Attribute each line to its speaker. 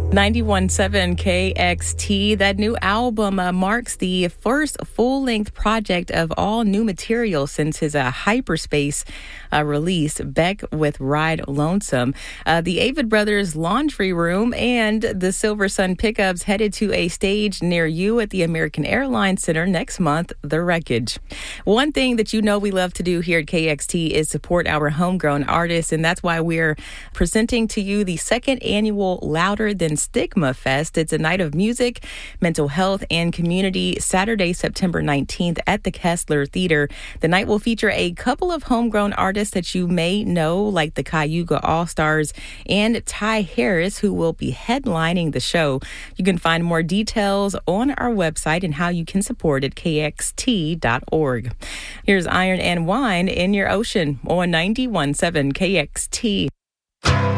Speaker 1: 91.7 KXT. That new album marks the first full-length project of all new material since his Hyperspace release, Beck with Ride Lonesome. The Avid Brothers Laundry Room and the Silver Sun Pickups headed to a stage near you at the American Airlines Center next month, The Wreckage. One thing that you know we love to do here at KXT is support our homegrown artists, and that's why we're presenting to you the second annual Louder Than Stigma Fest. It's a night of music, mental health, and community, Saturday, September 19th at the Kessler Theater. The night will feature a couple of homegrown artists that you may know, like the Cayuga All-Stars and Ty Harris, who will be headlining the show. You can find more details on our website and how you can support at kxt.org. Here's Iron and Wine in Your Ocean on 91.7 KXT.